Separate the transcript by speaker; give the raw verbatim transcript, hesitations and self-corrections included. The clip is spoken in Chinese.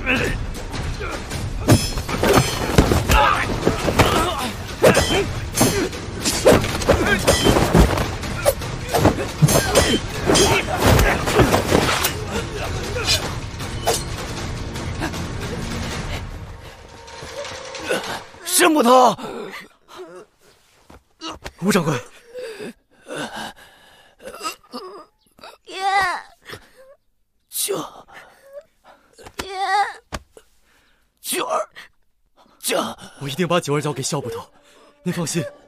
Speaker 1: 沈捕头，
Speaker 2: 吴掌柜，
Speaker 3: 爹，
Speaker 1: 九
Speaker 3: 爹，
Speaker 1: 九儿，九，
Speaker 2: 我一定把九儿交给肖捕头，您放心，